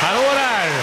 Hallå där!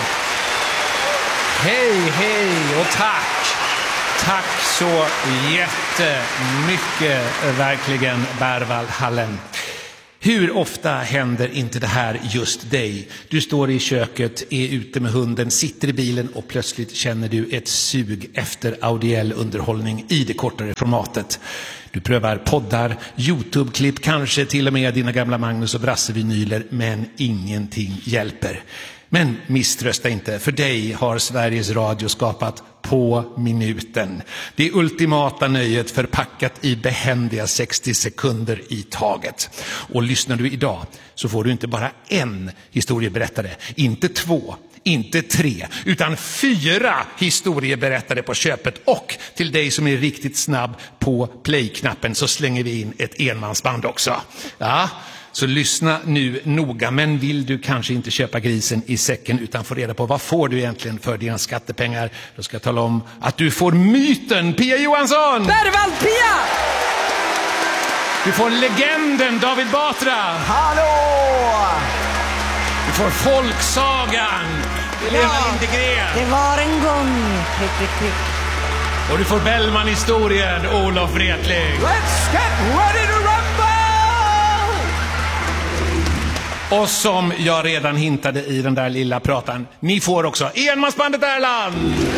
Hej, hej och tack! Tack så jättemycket, verkligen, Berwald Hallen. Hur ofta händer inte det här just dig? Du står i köket, är ute med hunden, sitter i bilen och plötsligt känner du ett sug efter audiell underhållning i det kortare formatet. Du prövar poddar, YouTube-klipp, kanske till och med dina gamla Magnus och Brasse-vinyler, men ingenting hjälper. Men misströsta inte, för dig har Sveriges Radio skapat På minuten. Det ultimata nöjet förpackat i behändiga 60 sekunder i taget. Och lyssnar du idag så får du inte bara en historieberättare, inte 2, inte 3, utan 4 historieberättare på köpet. Och till dig som är riktigt snabb på play-knappen så slänger vi in ett enmansband också. Ja. Så lyssna nu noga, men vill du kanske inte köpa grisen i säcken utan få reda på vad får du egentligen för dina skattepengar, då ska jag tala om att du får myten Pia Johansson! Berwald Pia! Du får legenden David Batra! Hallå! Du får folksagan Lena Lindegren! Det var en gång. Prick, prick, prick. Och du får Bellman-historien Olof Wretling! Let's get ready to rumble! Och som jag redan hintade i den där lilla pratan, ni får också enmansbandet Erland!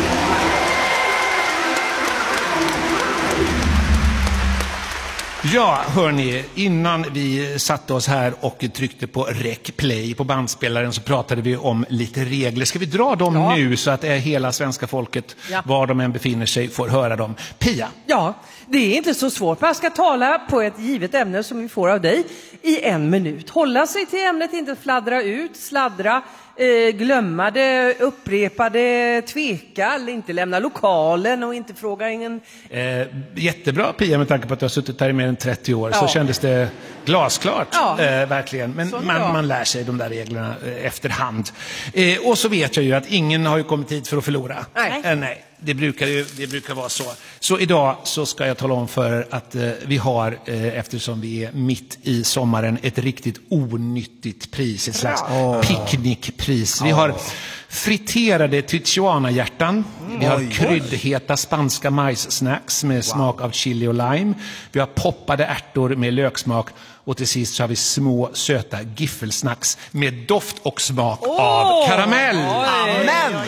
Ja, hörni, innan vi satte oss här och tryckte på rec play på bandspelaren så pratade vi om lite regler. Ska vi dra dem nu så att hela svenska folket, var de än befinner sig, får höra dem? Pia? Ja, det är inte så svårt. Man ska tala på ett givet ämne som vi får av dig i 1 minut. Hålla sig till ämnet, inte fladdra ut, sladdra, glömma det, upprepa det, tveka, eller inte lämna lokalen och inte fråga ingen. Jättebra Pia, med tanke på att du har suttit här i mer än 30 år så kändes det glasklart, verkligen. Men man lär sig de där reglerna efterhand. Och så vet jag ju att ingen har ju kommit hit för att förlora. Nej. Det brukar vara så. Så idag så ska jag tala om för att vi har, eftersom vi är mitt i sommaren, ett riktigt onyttigt pris. Ett slags picknickpris. Vi har friterade Tijuana-hjärtan. Vi har kryddheta spanska majssnacks med smak av chili och lime. Vi har poppade ärtor med löksmak. Och till sist så har vi små söta giffelsnacks med doft och smak av karamell. Amen!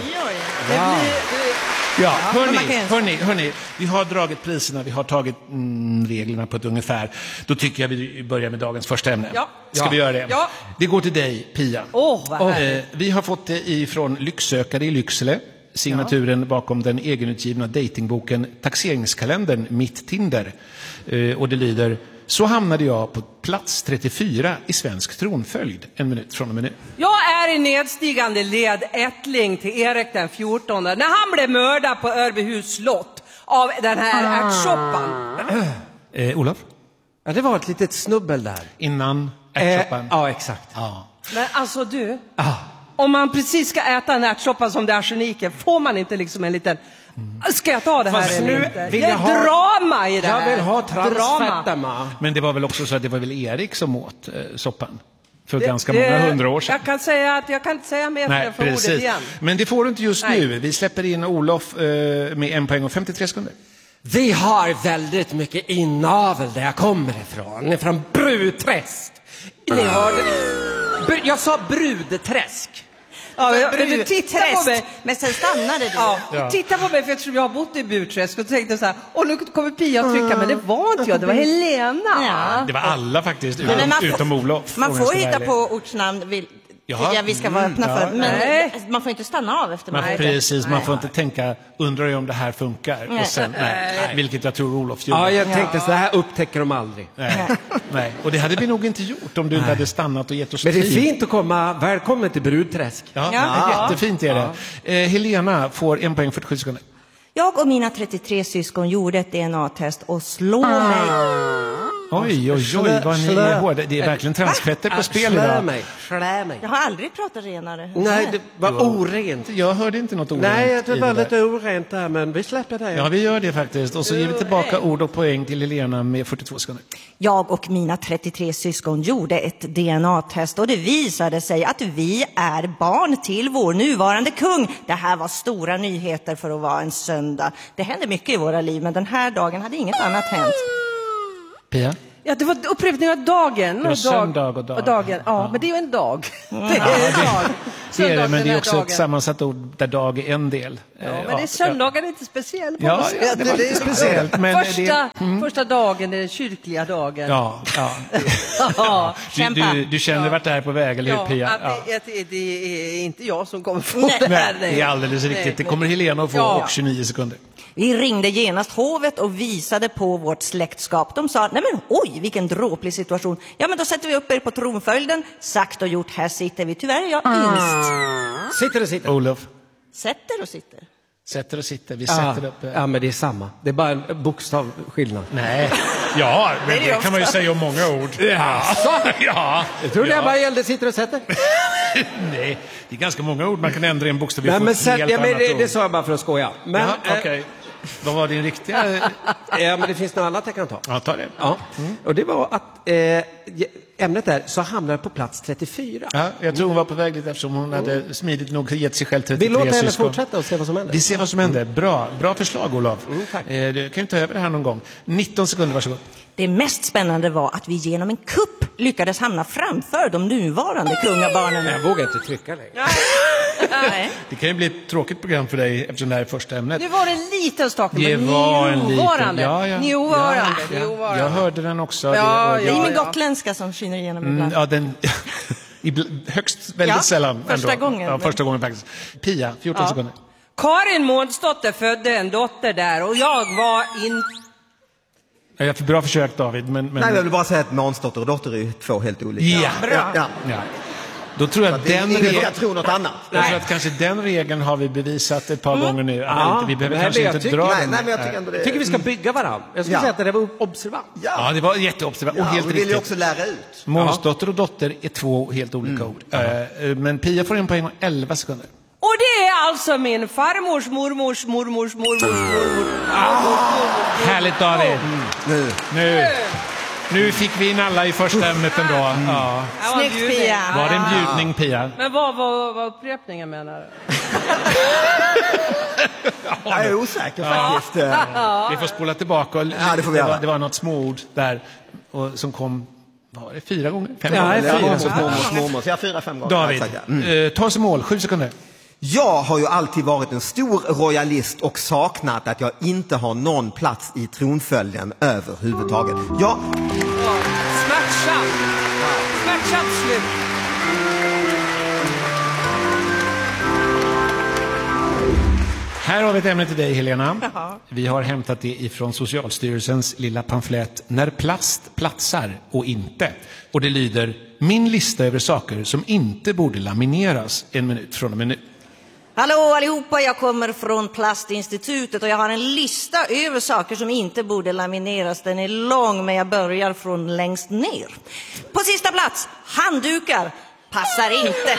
Ja, hörni, vi har dragit priserna, vi har tagit reglerna på ett ungefär. Då tycker jag vi börjar med dagens första ämne. Ska vi göra det? Ja. Det går till dig, Pia. Vi har fått det ifrån Lycksökare i Lycksele. Signaturen bakom den egenutgivna datingboken Taxeringskalendern Mitt Tinder. Och det lyder: så hamnade jag på plats 34 i svensk tronföljd. 1 minut från och med nu. Jag är i nedstigande led ättling till Erik den 14 när han blev mördad på Örbyhus slott av den här ärtsoppan. Olof? Ja, det var ett litet snubbel där. Innan ärtsoppan? Ja, exakt. Ja. Men alltså du, om man precis ska äta en ärtsoppa som det är arseniken, får man inte liksom en liten... Ska jag ta det här Fast eller nu inte? vill Det jag är drama i det här. Jag vill ha transfetterna. Men det var väl också så att det var väl Erik som åt soppan för ganska många 100 år sedan. Jag kan säga att jag kan inte säga mer för ordet igen. Men det får du inte just nu. Vi släpper in Olof med 1 poäng och 53 sekunder. Vi har väldigt mycket inavel där jag kommer ifrån. Från Brudträsk. Ni hörde... Jag sa Brudträsk. Du tittar på mig. Men sen stannade du. Titta på mig, för jag tror jag har bott i Burträsk och tänkte så här, nu kommer Pia att trycka, men det var inte jag, det var Helena. Det var alla faktiskt, utom Olof. Man får hitta på ortsnamn, vi ska vara öppna för. Men man får inte stanna av efter man precis, man får inte tänka, undrar ju om det här funkar. Och sen, vilket jag tror Olof gjorde. Ja, jag tänkte så här upptäcker de aldrig. Nej. Och det hade vi nog inte gjort om du inte hade stannat och gett oss tid. Men det är fint att komma, välkommen till Brudträsk. Jättefint är det. Helena får 1 poäng 47 sekunder. Jag och mina 33 syskon gjorde ett DNA-test och slår mig Oj, vad ni är hårda. Det är verkligen transfetter på spel idag. Slä mig. Jag har aldrig pratat renare. Nej, det var orent. Jag hörde inte något orent. Nej, det var lite orent där, men vi släpper det. Ja, vi gör det faktiskt. Och så ger vi tillbaka ord och poäng till Helena med 42 sekunder. Jag och mina 33 syskon gjorde ett DNA-test och det visade sig att vi är barn till vår nuvarande kung. Det här var stora nyheter för att vara en söndag. Det hände mycket i våra liv, men den här dagen hade inget annat hänt. Pia? Ja, det var upprepning av dagen. Och söndag och dagen. Ja, men det är ju en dag. Det är en dag. Det är det, men det är också dagen. ett sammansatt ord där dag är en del. Ja, men det är söndagen är inte speciellt. Ja, det var lite speciellt. Men första dagen är den kyrkliga dagen. Ja. Du känner vart det här är på väg, eller hur, Pia? Det är inte jag som kommer få det här. Nej, det är alldeles riktigt. Det kommer Helena att få och 29 sekunder. Vi ringde genast hovet och visade på vårt släktskap. De sa, nej men oj, vilken dråplig situation. Ja, men då sätter vi upp er på tronföljden. Sagt och gjort, här sitter vi. Tyvärr är jag yngst. Sitter och sitter. Olof. Sätter och sitter. Sätter och sitter. Vi sätter upp. Ja, men det är samma. Det är bara en bokstavskillnad. Nej. Ja, men det kan man ju säga om många ord. Ja. Jag tror det bara gällde sitter och sätter. Nej, det är ganska många ord man kan ändra i en bokstav. Nej, men det sa jag bara för att skoja. Men, okej. Vad var din riktiga? Ja, men det finns något annat jag kan ta. Ja, ta det. Ja. Och det var att ämnet där så hamnade på plats 34. Ja, jag tror hon var på väg lite eftersom hon hade smidigt nog gett sig själv 33 Vi låter henne syskon. fortsätta och se vad som händer. Vi ser vad som händer. Bra förslag, Olof. Tack. Du kan ju ta över det här någon gång. 19 sekunder, varsågod. Det mest spännande var att vi genom en kupp lyckades hamna framför de nuvarande kungabarnen. Jag vågar inte trycka längre. Nej. Det kan ju bli ett tråkigt program för dig eftersom det här är första ämnet. Det var en liten stakning. Det var en liten. Njuvarande. Jag hörde den också. Det är min gotländska som skiner igenom ibland. Ja, den... högst väldigt sällan. Första gången. Ja, första gången faktiskt. Pia, 14 sekunder. Karin Månsdotter födde en dotter där och jag var Jag har för bra försök, David. Men... Nej, jag vill bara säga att Månsdotter och dotter är två helt olika. Ja. Då tror jag att jag tror något annat. Jag tror att kanske den regeln har vi bevisat ett par gånger nu. Vi behöver kanske inte dra den. Nej, men jag tycker ändå det. Jag tycker vi ska bygga varandra. Jag skulle säga att det var observant. Ja, det var jätteobservant. Och helt vi vill ju också lära ut. Månsdotter och dotter är två helt olika ord. Men Pia får en poäng och 11 sekunder. Och det är alltså min farmors mormors. Härligt, David. Nu fick vi in alla i första ämnet ändå. Ja. Snyggt, Pia. Var det en bjudning, Pia? Men vad upprepningen menar? Jag är osäker faktiskt. Vi får spola tillbaka. Det får vi göra. Det var något småord där som kom... Var det 4 gånger? 5 gånger? Ja, 4 gånger. Så jag 4-5 gånger. David, ta oss i mål. 7 sekunder. Jag har ju alltid varit en stor royalist och saknat att jag inte har någon plats i tronföljden överhuvudtaget. Smärtsamt slut. Här har vi ett ämne till dig, Helena. Vi har hämtat det ifrån Socialstyrelsens lilla pamflett När plast platsar och inte. Och det lyder: min lista över saker som inte borde lamineras. 1 minut från och med nu. Hallå allihopa, jag kommer från Plastinstitutet och jag har en lista över saker som inte borde lamineras. Den är lång, men jag börjar från längst ner. På sista plats, handdukar. Passar inte.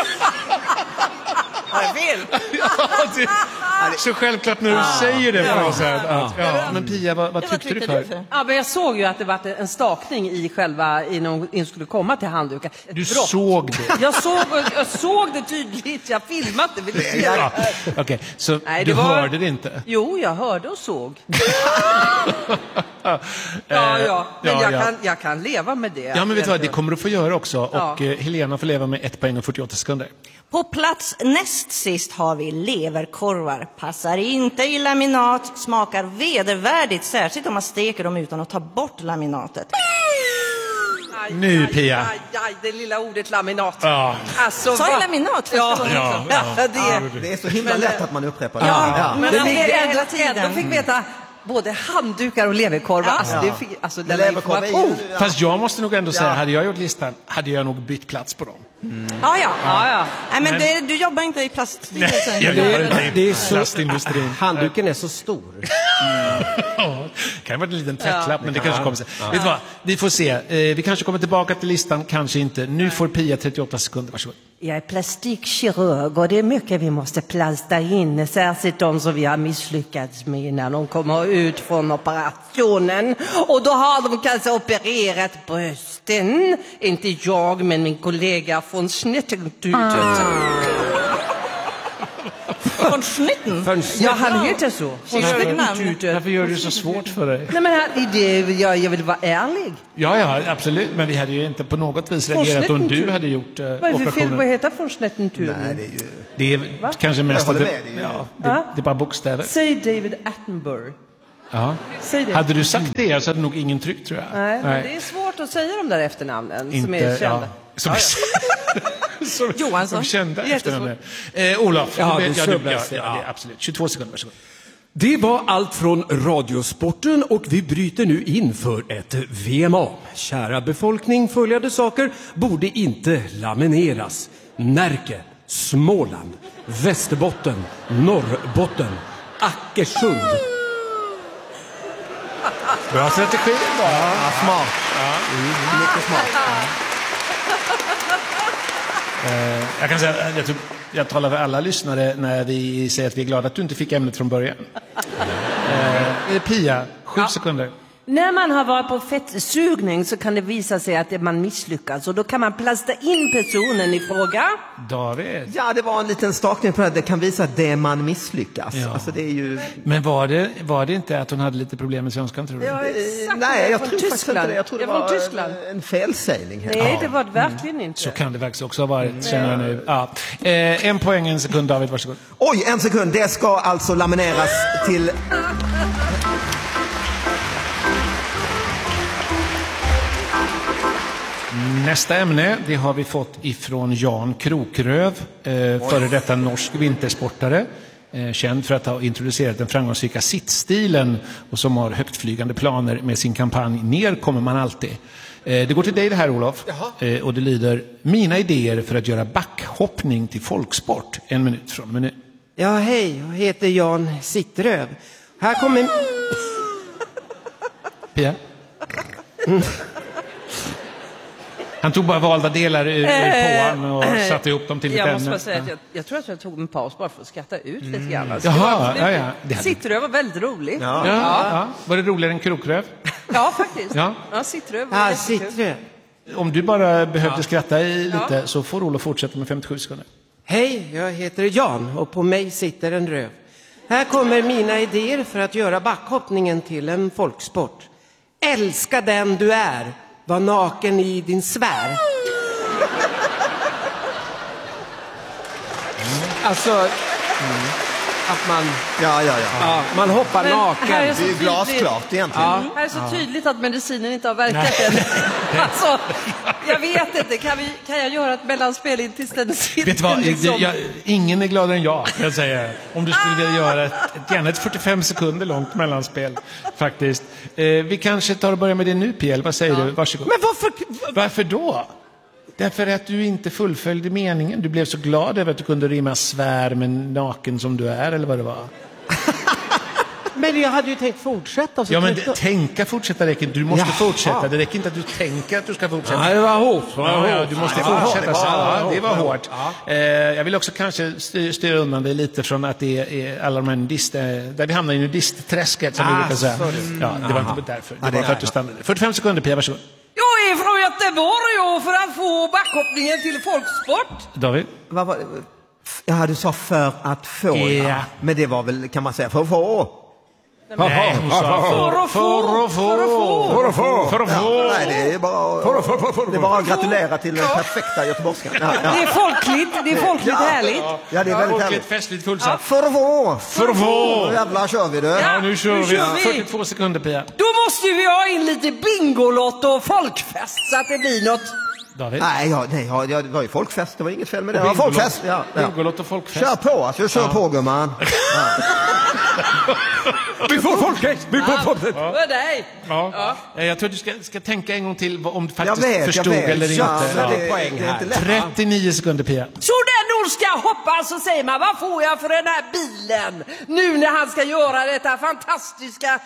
Har jag fel? Så självklart när du säger det på något sätt. Men Pia, vad tyckte du för? Ja, men jag såg ju att det var en stakning i själva innan hon skulle komma till handdukar. Du såg det? Jag såg det tydligt. Jag filmade det. Okej, så du hörde det inte? Jo, jag hörde och såg. Men jag kan leva med det. Ja, men vet du vad, det kommer du få göra också. Och Helena får leva med 1 poäng och 48 sekunder. På plats näst sist har vi leverkorvar. Passar inte i laminat, smakar vedervärdigt, särskilt om man steker dem utan att ta bort laminatet. Nu, Pia. Det lilla ordet laminat. Ja. Alltså, sa jag laminat? Det är så himla lätt att man upprepar det. Men det ligger hela tiden. De fick veta både handdukar och leverkorvar. Fast jag måste nog ändå säga, hade jag gjort listan hade jag nog bytt plats på dem. Ja. Nej, men du jobbar inte i plaststyrelsen. Nej, jag jobbar inte Det i är så, plastindustrin. handduken är så stor. Ja, kan vara en liten tvättlapp, men det kanske kommer sig. Vet du vad? Vi får se. Vi kanske kommer tillbaka till listan, kanske inte. Nu får Pia 38 sekunder, varsågod. Jag är plastikkirurg och det är mycket vi måste plasta in, särskilt de som vi har misslyckats med när de kommer ut från operationen. Och då har de kanske opererat brösten. Inte jag, men min kollega från Snittentutet. Från Snitten? Ja, han heter så. Från Snittentutet. Varför gör du så svårt för dig? Nej, men jag vill vara ärlig. Ja, absolut. Men vi hade ju inte på något vis reagerat om du hade gjort Vad är det för fel? operationen. Vad heter från Snittentutet? Nej, det är ju... Det är kanske mest... Jag håller att med dig. det är bara bokstäver. Säg David Attenborough. Ja. Säg det. Hade du sagt det så hade nog ingen tryckt, tror jag. Nej, men det är svårt att säga de där efternamnen som är kända. Johansson. Som kända Jättesvårt. efternamn. Olof, Ja, du det vet- snubblas, det ja. är absolut. 22 sekunder, varsågod. Det var allt från Radiosporten och vi bryter nu in för ett VMA. Kära befolkning, följande saker borde inte lamineras. Närke, Småland, Västerbotten, Norrbotten, Ackersund. Bra strategi. Ja, smart. Mycket smart. Jag kan säga, jag talar för alla lyssnare när vi säger att vi är glada att du inte fick ämnet från början. Pia, 7 sekunder. När man har varit på fettsugning så kan det visa sig att man misslyckas. Och då kan man plasta in personen i fråga. David. Ja, det var en liten stakning på det. Det kan visa att det är man misslyckas. Ja. Alltså det är ju... Men var det inte att hon hade lite problem med svenskan, tror du? Nej, jag från tror faktiskt inte det. Jag tror det från var Tyskland. en felsägning här. Nej, det var det verkligen inte. Så kan det faktiskt också ha varit, känner jag nu. Ja. En poäng, en sekund, David, varsågod. Oj, en sekund. Det ska alltså lamineras till... Nästa ämne, det har vi fått ifrån Jan Krokröv, före detta norsk vintersportare. Känd för att ha introducerat den framgångsrika sittstilen och som har högtflygande planer med sin kampanj Ner kommer man alltid. Det går till dig det här, Olof. Och det lyder: mina idéer för att göra backhoppning till folksport. 1 minut från menu. Ja, hej, jag heter Jan Sittröv. Här kommer... Pia? Han tog bara valda delar ur påan och satte ihop dem till ett Jag ämne. måste bara säga att jag tror att jag tog en paus bara för att skratta ut lite grann. Alltså, Jaha, det var ja. Det hade... Sittröv var väldigt rolig. Ja. Var det roligare än Krokröv? Ja, faktiskt. Ja. Sittröv var Ja, jättekul. Sittröv. Om du bara behövde skratta i lite så får Olof fortsätta med 57 sekunder. Hej, jag heter Jan och på mig sitter en röv. Här kommer mina idéer för att göra backhoppningen till en folksport. Älska den du är. Var naken i din sfär. Alltså, att man, Ja. man hoppar Men naken. här är så Det är ju tydligt. glasklart egentligen. Det här är så tydligt att medicinen inte har verkat än. Alltså, jag vet inte. Kan jag göra ett mellanspel in tills den sitter? Vet du vad? liksom? Ingen är gladare än jag, kan jag säga. Om du skulle vilja göra gärna ett 45 sekunder långt mellanspel, faktiskt. Vi kanske tar och börjar med det nu, Pia. Vad säger du? Varsågod. Men varför? Varför då? Därför att du inte fullföljde meningen. Du blev så glad över att du kunde rimma svär med naken som du är, eller vad det var. Men jag hade ju tänkt fortsätta. Så Ja, men tänkte... fortsätta räcker inte. Du måste Jaha. fortsätta. Det räcker inte att du tänker att du ska fortsätta. Ja, det var hårt. Ja, du måste fortsätta. Det var hårt. Ja. Jag vill också kanske styra undan dig lite från att det är alla de här där vi hamnar i nudistträsket, som vi brukar säga. Ja, det var inte därför. Det var för att du stannade. 45 sekunder, Pia, varsågod. Jag är från Göteborg och för att få backhoppningen till folksport. David? Vad var det? Ja, du sa för att få. Ja. Men det var väl, kan man säga, för att få. Nej, hon sa För att få. Ja, nej, det är bara att gratulera till den perfekta göteborgskan. Det är folkligt härligt. Ja, det är väldigt Och ett härligt. festligt fullsatt. För att få. För att få. Jävlar kör vi det. Ja, nu kör vi. kör vi. 42 sekunder, Pia. Då måste vi ha in lite bingolott och folkfest så att det blir något. David? Nej, det var ju folkfest. Det var inget fel med det. Ja, folkfest. Ja. Bingolott och folkfest. Kör på, alltså. Kör på, gumman. Ja. Vi får folkrätt! Vi får folkrätt! För dig. Ja. Jag tror du ska tänka en gång till om du faktiskt Jag förstod vet. eller Ja, inte. men Ja. det är inte lätt. 39 sekunder, Pia. Så den nog ska hoppa så säger man, vad får jag för den här bilen? Nu när han ska göra detta fantastiska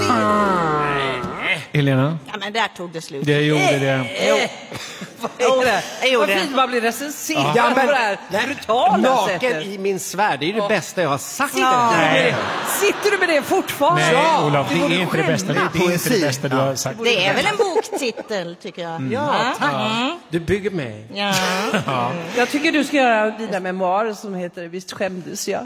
Helena, Ja, men där tog det slut. det gjorde det. Vad är det? jag gjorde Vad det. fint man blir recenserad Ja, på men- det här brutala Naken sättet. i min svärd, det är det bästa jag har sagt. Nej, Sitter du med det fortfarande? nej Olof, Du det borde är inte det bästa. Det är inte Poesi. det bästa du har sagt. Det är väl en boktitel, tycker jag. Ja, tack. Du bygger mig. Ja. Jag tycker du ska göra dina memoarer som heter Visst skämdes jag.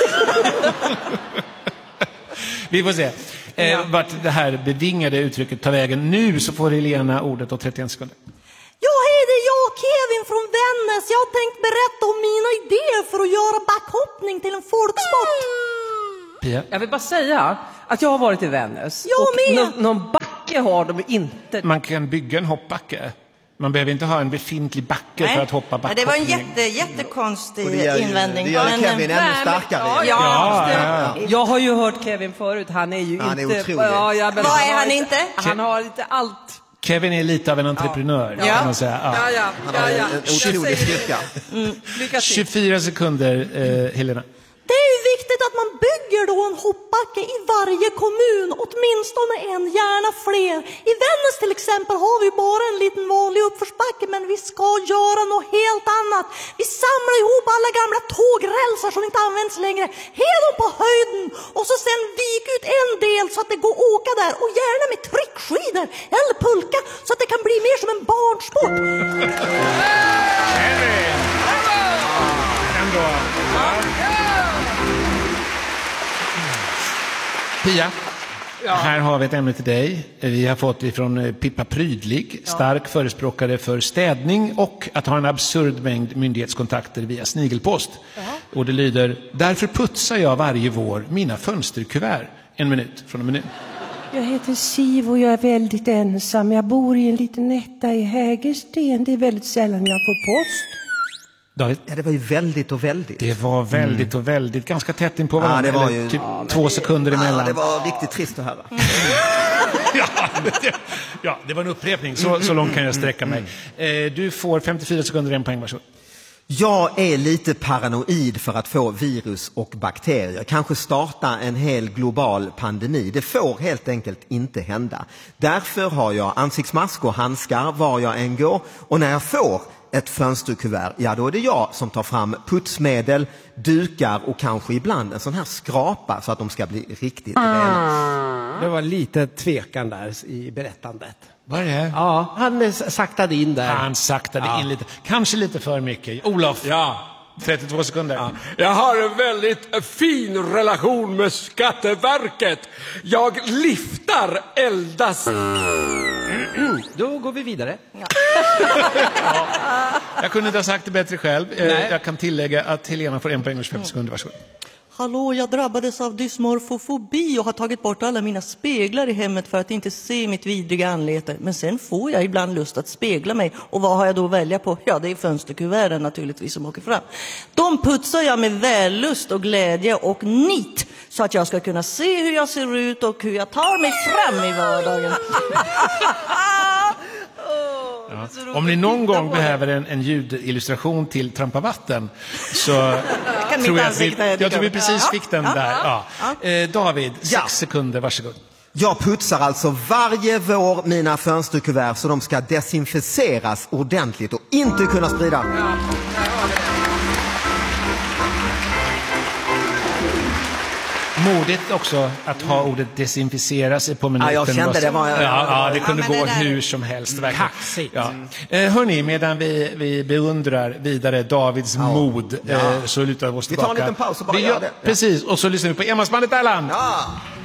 Vi får se vart det här bevingade uttrycket tar vägen. Nu så får Helena ordet och 31 sekunder. Ja, hej, det är jag, Kevin från Vännäs. Jag har tänkt berätta om mina idéer för att göra backhoppning till en folksport. Pia? Jag vill bara säga att jag har varit i Vännäs. Jag med. Och någon backe har de inte. Man kan bygga en hoppbacke. Man behöver inte ha en befintlig backe för att hoppa Ja, det var en backhoppning. jättekonstig Och det gör ju- invändning. det gör Men- Kevin ännu starkare. Ja. Jag har ju hört Kevin förut. Han är ju Han är inte... otrolig. Men Vad är har han inte? Han har inte allt. Kevin är lite av en entreprenör, kan man säga. Ja. Han har en otrolig styrka. Lycka till. 24 sekunder, Helena. Det är ju viktigt att man bygger då en hoppbacke i varje kommun, åtminstone en, gärna fler. I Vännäs till exempel har vi bara en liten vanlig uppförsbacke, men vi ska göra något helt annat. Vi samlar ihop alla gamla tågrälsar som inte används längre, hela på höjden, och så sen vik ut en del så att det går att åka där, och gärna med tryckskidor eller pulka så att det kan bli mer som en barnsport. Ändå. Pia, här har vi ett ämne till dig. Vi har fått ifrån Pippa Prydlig, stark förespråkare för städning och att ha en absurd mängd myndighetskontakter via snigelpost. Och det lyder: därför putsar jag varje vår mina fönsterkuvert. 1 minut från och med nu. Jag heter Siv och jag är väldigt ensam. Jag bor i en liten etta i Hägersten. Det är väldigt sällan jag får post. David? Ja, det var ju väldigt och väldigt. Det var väldigt och väldigt, ganska tätt in på varandra. Ja, det var eller ju- typ 2 sekunder emellan. Ja, det var riktigt trist att höra. Ja, det var en upprepning. Så långt kan jag sträcka mig. Du får 54 sekunder, 1 poäng, varsågod. Jag är lite paranoid för att få virus och bakterier. Kanske starta en hel global pandemi. Det får helt enkelt inte hända. Därför har jag ansiktsmask och handskar var jag än går. Och när jag får ett fönsterkuvert, ja då är det jag som tar fram putsmedel, dukar och kanske ibland en sån här skrapa så att de ska bli riktigt rena. Det var lite tvekan där i berättandet. Vad är det? Ja, han saktade in där. Han saktade in lite. Kanske lite för mycket. Olof, Ja. 32 sekunder. Ja. Jag har en väldigt fin relation med Skatteverket. Jag liftar eldas. Då går vi vidare. Jag kunde inte ha sagt det bättre själv. Jag kan tillägga att Helena får 1 poäng och 25 sekunder. Varsågod. Hallå, jag drabbades av dysmorfofobi och har tagit bort alla mina speglar i hemmet för att inte se mitt vidriga anlete. Men sen får jag ibland lust att spegla mig. Och vad har jag då att välja på? Ja, det är fönsterkuverten naturligtvis som åker fram. De putsar jag med vällust och glädje och nit så att jag ska kunna se hur jag ser ut och hur jag tar mig fram i vardagen. Om ni någon gång behöver en ljudillustration till Trampa vatten så tror jag att vi precis fick den där. Ja. David, 6 sekunder, varsågod. Jag putsar alltså varje vår mina fönsterkuvert så de ska desinficeras ordentligt och inte kunna sprida. Modigt också att ha ordet desinficeras på minuten. Ja, jag kände det var... Ja, det kunde men gå det där- hur som helst. Verkligen. Kaxigt. Ja. Hörni, medan vi beundrar vidare Davids mod så lutar vi oss Vi tar tillbaka. en liten paus och bara Vi gör det. Ja. Precis, och så lyssnar vi på Emmasbandet Allan. Ja.